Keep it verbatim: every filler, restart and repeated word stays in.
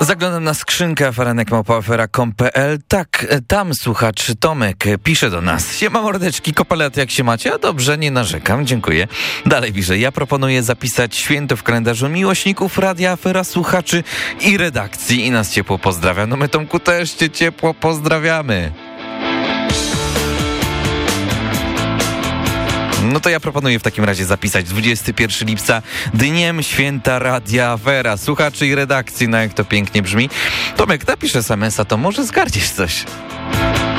Zaglądam na skrzynkę aferanek małpa afera kropka com kropka p l. Tak, tam słuchacz Tomek pisze do nas. Siema mordeczki, kopalet, jak się macie? A dobrze, nie narzekam, dziękuję. Dalej pisze, ja proponuję zapisać święto w kalendarzu miłośników Radia Afera, słuchaczy i redakcji. I nas ciepło pozdrawia. No my Tomku też cię ciepło pozdrawiamy. No to ja proponuję w takim razie zapisać dwudziestego pierwszego lipca Dniem Święta Radia Afera, słuchaczy i redakcji. No jak to pięknie brzmi. Tomek, napisz es em es a, to może zgardziesz coś.